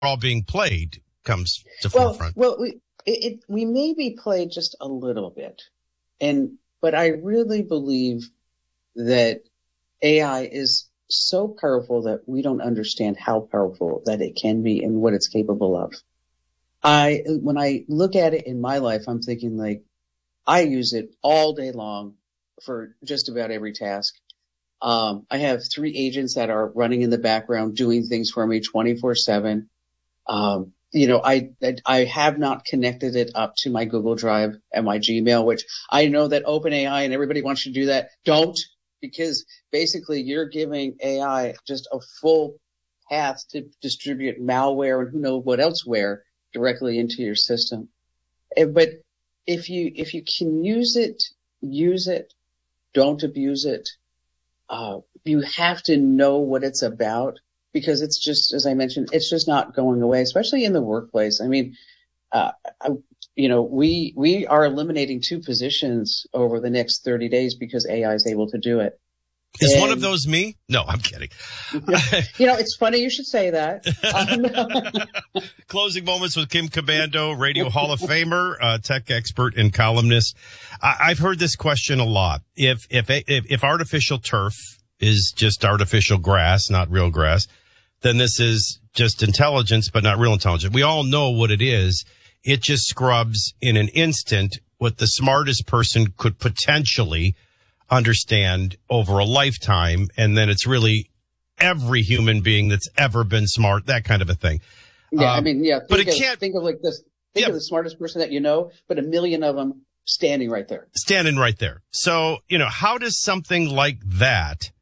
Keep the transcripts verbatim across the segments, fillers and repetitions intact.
all being played comes to well, forefront. Well, we, it, it, we may be played just a little bit. And, but I really believe that A I is so powerful that we don't understand how powerful that it can be and what it's capable of. I, when I look at it in my life, I'm thinking like, I use it all day long for just about every task. Um, I have three agents that are running in the background doing things for me twenty-four seven. Um, you know, I, I have not connected it up to my Google Drive and my Gmail, which I know that OpenAI and everybody wants you to do that. Don't, because basically you're giving A I just a full path to distribute malware and who knows what else where directly into your system. But if you, if you can use it, use it, don't abuse it. Uh, you have to know what it's about, because it's just, as I mentioned, it's just not going away, especially in the workplace. I mean, uh, I, you know, we, we are eliminating two positions over the next thirty days because A I is able to do it. Is and, one of those me? No, I'm kidding. You know, it's funny you should say that. Um, Closing moments with Kim Cabando, Radio Hall of Famer, uh, tech expert and columnist. I, I've heard this question a lot. If, if, if, if artificial turf is just artificial grass, not real grass, then this is just intelligence, but not real intelligence. We all know what it is. It just scrubs in an instant what the smartest person could potentially understand over a lifetime. And then it's really every human being that's ever been smart, that kind of a thing. Yeah. Um, I mean, yeah. But it of, can't think of like this. Think yeah, of the smartest person that you know, but a million of them standing right there. Standing right there. So, you know, how does something like that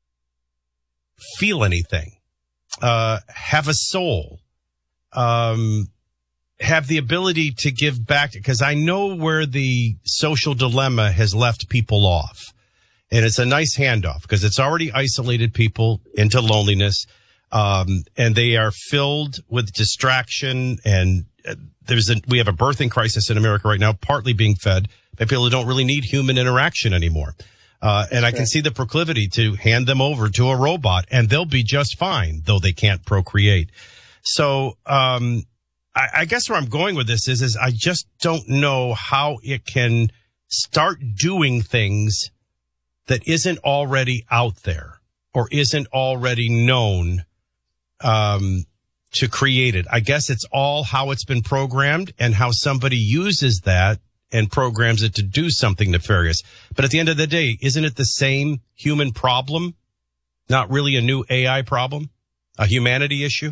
feel anything? Uh, have a soul? Um, have the ability to give back? Because I know where the social dilemma has left people off. And it's a nice handoff because it's already isolated people into loneliness. Um, and they are filled with distraction. And uh, there's a, we have a birthing crisis in America right now, partly being fed by people who don't really need human interaction anymore. Uh, and I can see the proclivity to hand them over to a robot and they'll be just fine, though they can't procreate. So, um, I, I guess where I'm going with this is, is I just don't know how it can start doing things that isn't already out there or isn't already known, um, to create it. I guess it's all how it's been programmed and how somebody uses that and programs it to do something nefarious. But at the end of the day, isn't it the same human problem? Not really a new A I problem, a humanity issue?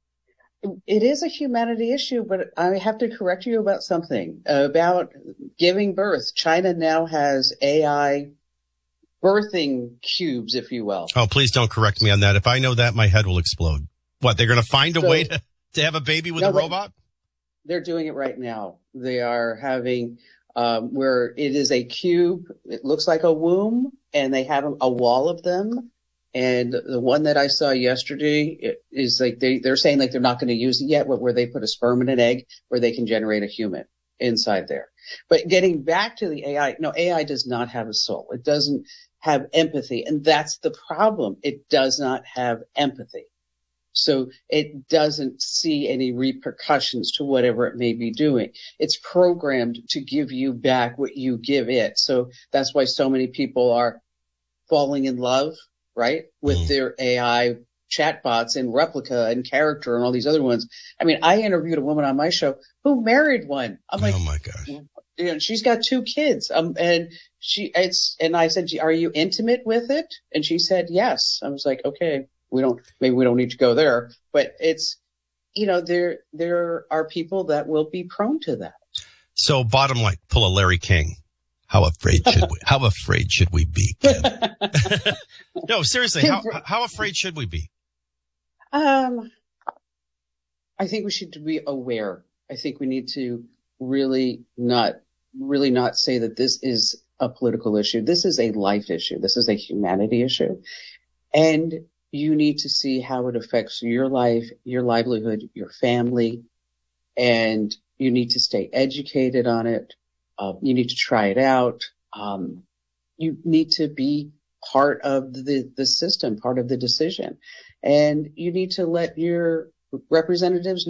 It is a humanity issue, but I have to correct you about something, uh, about giving birth. China now has A I birthing cubes, if you will. Oh, please don't correct me on that. If I know that, my head will explode. What, they're going to find a so, way to, to have a baby with no, a robot? They're doing it right now. They are having, um, where it is a cube. It looks like a womb, and they have a wall of them. And the one that I saw yesterday is like they, they're saying like they're not going to use it yet, where they put a sperm and an egg where they can generate a human inside there. But getting back to the A I, no, A I does not have a soul. It doesn't have empathy. And that's the problem. It does not have empathy. So it doesn't see any repercussions to whatever it may be doing. It's programmed to give you back what you give it. So that's why so many people are falling in love, right, with mm. their A I chatbots and Replica and Character and all these other ones. I mean, I interviewed a woman on my show who married one. I'm like, oh my gosh. You know, she's got two kids. Um, and she, it's, and I said, are you intimate with it? And she said, yes. I was like, okay, we don't, maybe we don't need to go there, but it's, you know, there, there are people that will be prone to that. So bottom line, pull a Larry King. How afraid should we, how afraid should we be, Kim? No, seriously, how, how afraid should we be? Um, I think we should be aware. I think we need to really not, really not say that this is a political issue. This is a life issue. This is a humanity issue. And you need to see how it affects your life, your livelihood, your family, and you need to stay educated on it. Uh, you need to try it out. Um, you need to be part of the, the system, part of the decision. And you need to let your representatives